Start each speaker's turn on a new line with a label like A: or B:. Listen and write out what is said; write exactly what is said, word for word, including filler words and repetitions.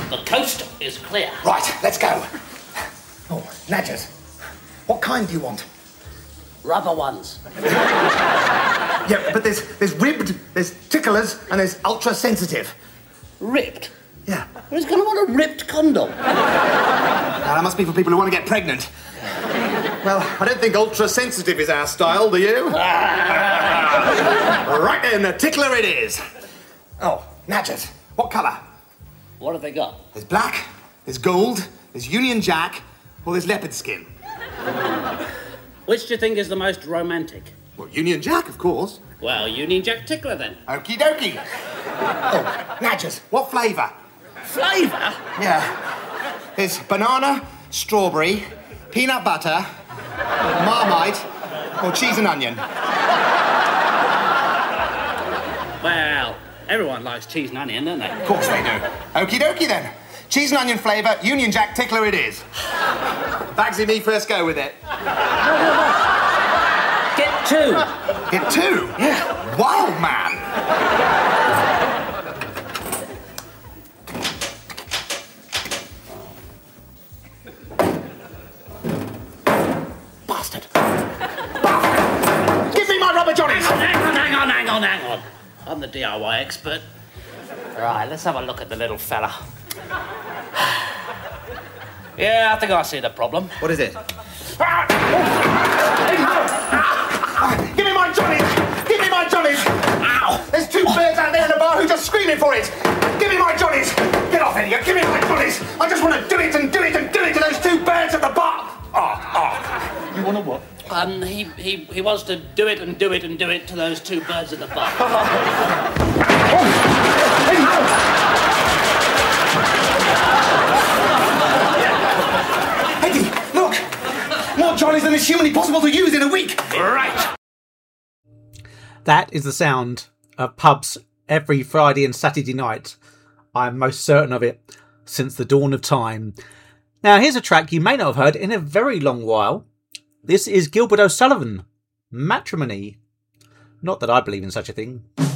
A: The coast is clear.
B: Right, let's go. Oh, Nadgers, what kind do you want?
A: Rubber ones.
B: Yeah, but there's there's ribbed, there's ticklers, and there's ultra-sensitive.
A: Ripped?
B: Yeah.
A: Who's going to want a ripped condom?
B: Now, that must be for people who want to get pregnant. Well, I don't think ultra-sensitive is our style, do you? Right then, the tickler it is. Oh, Nadgers, what colour?
A: What have they got?
B: There's black, there's gold, there's Union Jack, or there's leopard skin.
A: Which do you think is the most romantic?
B: Well, Union Jack, of course.
A: Well, Union Jack tickler then.
B: Okie dokie. Oh, Nadgers, what flavour?
A: Flavour?
B: Yeah. There's banana, strawberry, peanut butter, Marmite, or cheese and onion.
A: Well, everyone likes cheese and onion, don't they?
B: Of course they do. Okie dokie then. Cheese and onion flavour, Union Jack tickler it is. Bagsy, me first go with it.
A: Get two.
B: Get two?
A: Yeah.
B: Wild man. Bastard. Bastard. Give me my rubber johnnies.
A: Hang on, hang on, hang on, hang on. I'm the D I Y expert. Right, let's have a look at the little fella. Yeah, I think I see the problem.
B: What is it? Give me my johnnies! Give me my johnnies! Ow! There's two birds out there in the bar who are just screaming for it! Give me my johnnies! Get off, idiot! Give me my johnnies! I just want to do it and do it and do it to those two birds at the bar! Oh, oh. You want to what?
A: Um, he, he, he wants to do it and do it and do it to those two birds at the bar.
B: Eddie, look! More johnnies than is humanly possible to use in a week!
A: Right.
C: That is the sound of pubs every Friday and Saturday night. I'm most certain of it, since the dawn of time. Now, here's a track you may not have heard in a very long while. This is Gilbert O'Sullivan, Matrimony. Not that I believe in such a thing.